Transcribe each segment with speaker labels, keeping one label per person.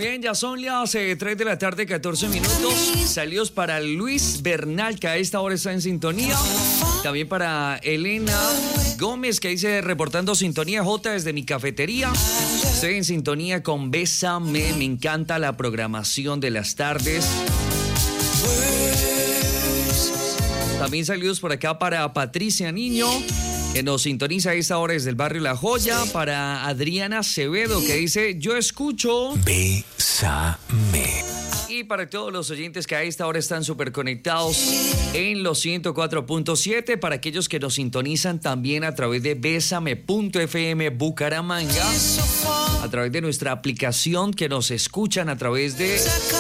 Speaker 1: Bien, ya son las 3 de la tarde, 14 minutos. Saludos para Luis Bernal, que a esta hora está en sintonía. También para Elena Gómez, que dice reportando sintonía J desde mi cafetería. Estoy en sintonía con Bésame. Me encanta la programación de las tardes. También saludos por acá para Patricia Niño, que nos sintoniza a esta hora desde el barrio La Joya. Para Adriana Acevedo, que dice, yo escucho Bésame. Y para todos los oyentes que a esta hora están súper conectados en los 104.7, para aquellos que nos sintonizan también a través de Bésame.fm Bucaramanga, a través de nuestra aplicación, que nos escuchan a través de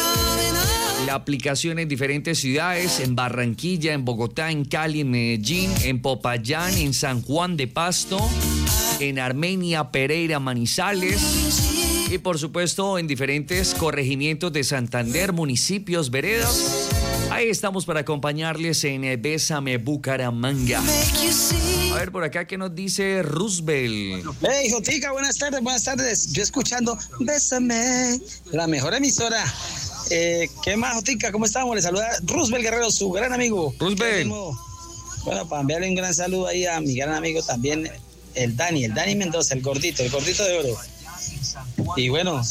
Speaker 1: la aplicación en diferentes ciudades, en Barranquilla, en Bogotá, en Cali, en Medellín, en Popayán, en San Juan de Pasto, en Armenia, Pereira, Manizales y por supuesto en diferentes corregimientos de Santander, municipios, veredas. Ahí estamos para acompañarles en Bésame Bucaramanga. A ver, por acá, ¿qué nos dice Roosevelt?
Speaker 2: Hey, Jotica, buenas tardes. Yo escuchando Bésame, la mejor emisora. ¿Qué más, Jotica? ¿Cómo estamos? Le saluda Roosevelt Guerrero, su gran amigo.
Speaker 1: Roosevelt.
Speaker 2: Bueno, para enviarle un gran saludo ahí a mi gran amigo también, el Dani Mendoza, el gordito de oro. Y bueno,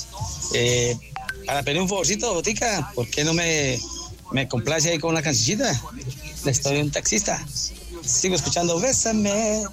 Speaker 2: para pedir un favorcito, Jotica, ¿por qué no me complace ahí con una cancioncita? Le estoy un taxista. Sigo escuchando Bésame.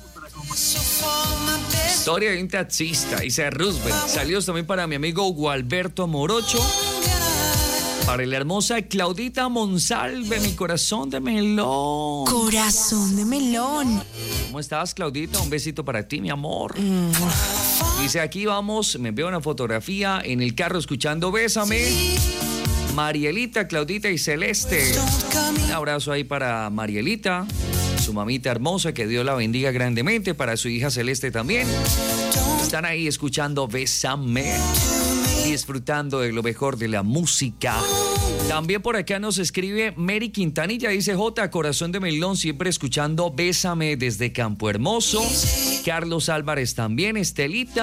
Speaker 1: Historia de un taxista, dice Roosevelt. Saludos también para mi amigo Gualberto Morocho. Para la hermosa Claudita Monsalve, mi corazón de melón.
Speaker 3: Corazón de melón.
Speaker 1: ¿Cómo estás, Claudita? Un besito para ti, mi amor. Dice, aquí vamos, me envió una fotografía en el carro escuchando Bésame. Marielita, Claudita y Celeste. Un abrazo ahí para Marielita, su mamita hermosa, que Dios la bendiga grandemente. Para su hija Celeste también. Están ahí escuchando Bésame, disfrutando de lo mejor de la música. También por acá nos escribe Mary Quintanilla, dice J, corazón de melón, siempre escuchando Bésame desde Campo Hermoso. Carlos Álvarez también, Estelita.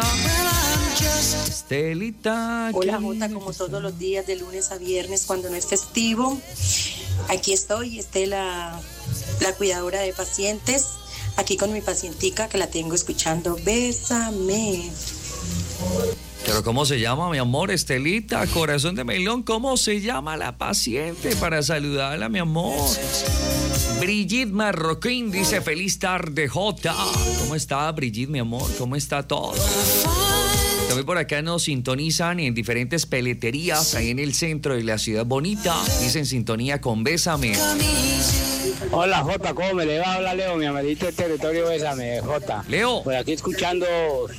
Speaker 4: Hola J, como todos los días de lunes a viernes cuando no es festivo. Aquí estoy, Estela, la cuidadora de pacientes, aquí con mi pacientica que la tengo escuchando Bésame.
Speaker 1: Pero ¿cómo se llama, mi amor? Estelita, corazón de melón, ¿cómo se llama la paciente para saludarla, mi amor? Brigitte Marroquín dice, feliz tarde, J. ¿Cómo está, Brigitte, mi amor? ¿Cómo está todo? También por acá nos sintonizan en diferentes peleterías ahí en el centro de la ciudad bonita. Dicen sintonía con Bésame.
Speaker 5: Hola Jota, ¿cómo me le va? Hola Leo, mi amadito del territorio Bésame, Jota.
Speaker 1: Leo.
Speaker 5: Por aquí escuchando